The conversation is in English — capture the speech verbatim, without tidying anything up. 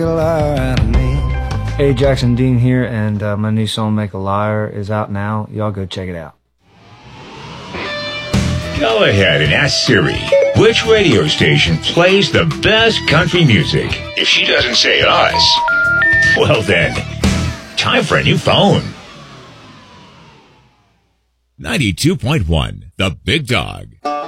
Hey, Jackson Dean here, and uh, my new song Make a Liar is out now. Y'all go check it out. Go ahead and ask Siri which radio station plays the best country music. If she doesn't say us, well then, time for a new phone. ninety-two point one, The Big Dog.